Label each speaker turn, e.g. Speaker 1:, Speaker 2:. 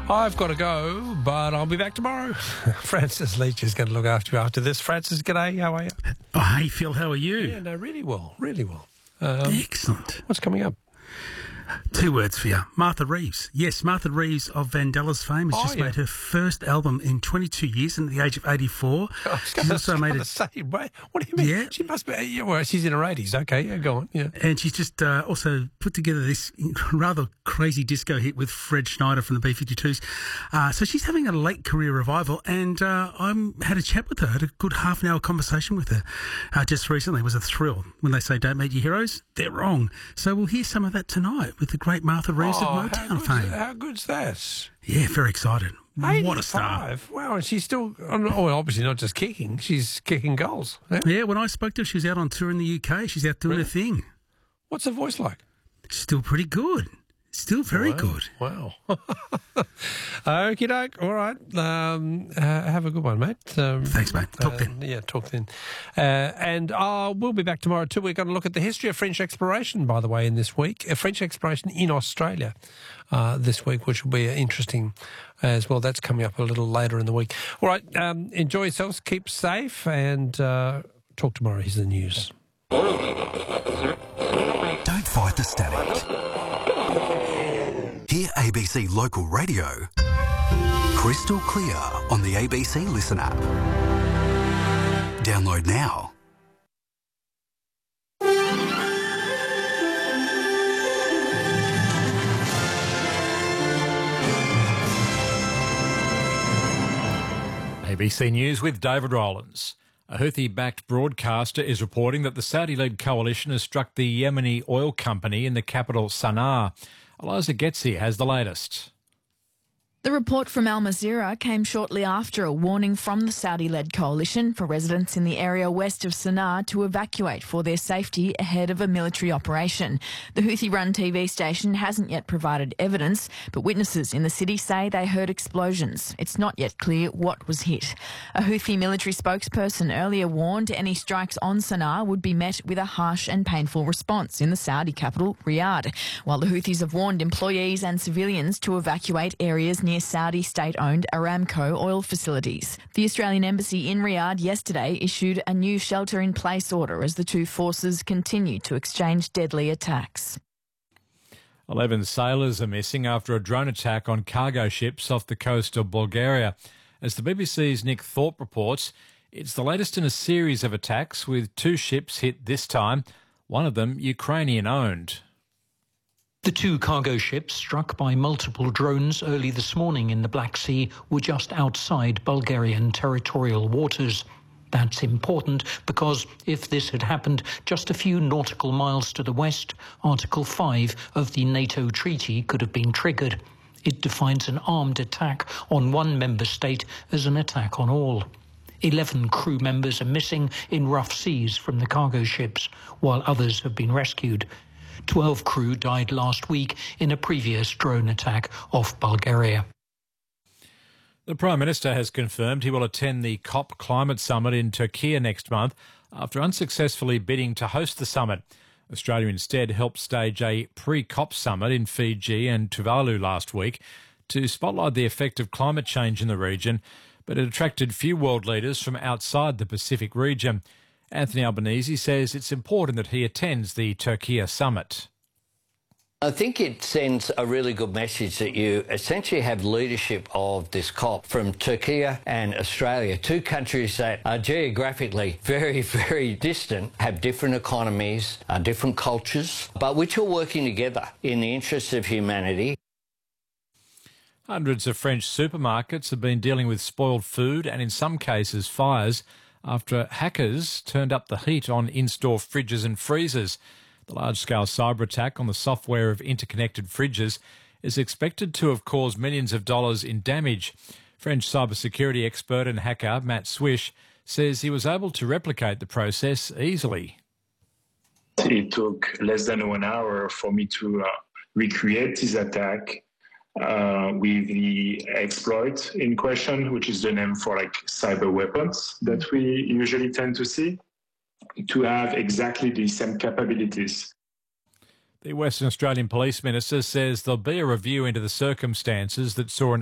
Speaker 1: I've got to go, but I'll be back tomorrow. Francis Leach is going to look after you after this. Francis, g'day. How are you?
Speaker 2: Oh, hey, Phil, how are you?
Speaker 1: Yeah, no, really well, really well.
Speaker 2: Excellent.
Speaker 1: What's coming up?
Speaker 2: 2 words for you. Martha Reeves. Yes, Martha Reeves of Vandellas fame has just made her first album in 22 years and at the age of 84. She's also made
Speaker 1: what do you mean?
Speaker 2: Yeah.
Speaker 1: She must be, yeah, well, she's in her 80s. Okay, yeah, go on. Yeah.
Speaker 2: And she's just also put together this rather crazy disco hit with Fred Schneider from the B-52s. So she's having a late career revival, and I had a chat with her, had a good half-an-hour conversation with her just recently. It was a thrill. When they say don't meet your heroes, they're wrong. So we'll hear some of that tonight with the great Martha Reeves of Motown fame.
Speaker 1: How good's that?
Speaker 2: Yeah, very excited.
Speaker 1: 85.
Speaker 2: What a star.
Speaker 1: Wow, and she's still, obviously not just kicking, she's kicking goals.
Speaker 2: Yeah, when I spoke to her, she was out on tour in the UK. She's out doing her thing.
Speaker 1: What's her voice like?
Speaker 2: Still pretty good. Still very good.
Speaker 1: Wow. Okie doke. All right. Have a good one, mate.
Speaker 2: Thanks, mate. Talk then.
Speaker 1: Yeah, talk then. And we'll be back tomorrow too. We're going to look at the history of French exploration, by the way, in this week. French exploration in Australia this week, which will be interesting as well. That's coming up a little later in the week. All right. Enjoy yourselves. Keep safe and talk tomorrow. Here's the news.
Speaker 3: Don't fight the static. Hear ABC Local Radio crystal clear on the ABC Listen app. Download now.
Speaker 4: ABC News with David Rowlands. A Houthi-backed broadcaster is reporting that the Saudi-led coalition has struck the Yemeni oil company in the capital Sana'a. Eliza Getzi has the latest.
Speaker 5: The report from Al Jazeera came shortly after a warning from the Saudi-led coalition for residents in the area west of Sana'a to evacuate for their safety ahead of a military operation. The Houthi-run TV station hasn't yet provided evidence, but witnesses in the city say they heard explosions. It's not yet clear what was hit. A Houthi military spokesperson earlier warned any strikes on Sana'a would be met with a harsh and painful response in the Saudi capital, Riyadh, while the Houthis have warned employees and civilians to evacuate areas near Saudi state-owned Aramco oil facilities. The Australian Embassy in Riyadh yesterday issued a new shelter-in-place order as the two forces continue to exchange deadly attacks.
Speaker 4: 11 sailors are missing after a drone attack on cargo ships off the coast of Bulgaria. As the BBC's Nick Thorpe reports, it's the latest in a series of attacks with 2 ships hit this time, one of them Ukrainian-owned.
Speaker 6: The 2 cargo ships struck by multiple drones early this morning in the Black Sea were just outside Bulgarian territorial waters. That's important because if this had happened just a few nautical miles to the west, Article 5 of the NATO treaty could have been triggered. It defines an armed attack on one member state as an attack on all. 11 crew members are missing in rough seas from the cargo ships, while others have been rescued. 12 crew died last week in a previous drone attack off Bulgaria.
Speaker 4: The Prime Minister has confirmed he will attend the COP Climate Summit in Turkey next month after unsuccessfully bidding to host the summit. Australia instead helped stage a pre-COP summit in Fiji and Tuvalu last week to spotlight the effect of climate change in the region, but it attracted few world leaders from outside the Pacific region. Anthony Albanese says it's important that he attends the Turkey summit.
Speaker 7: I think it sends a really good message that you essentially have leadership of this COP from Turkey and Australia, 2 countries that are geographically very, very distant, have different economies, different cultures, but which are working together in the interests of humanity.
Speaker 4: Hundreds of French supermarkets have been dealing with spoiled food and in some cases fires after hackers turned up the heat on in-store fridges and freezers. The large-scale cyber attack on the software of interconnected fridges is expected to have caused millions of dollars in damage. French cybersecurity expert and hacker Matt Swish says he was able to replicate the process easily.
Speaker 8: It took less than 1 hour for me to recreate this attack with the exploit in question, which is the name for cyber weapons that we usually tend to see, to have exactly the same capabilities.
Speaker 4: The Western Australian Police Minister says there'll be a review into the circumstances that saw an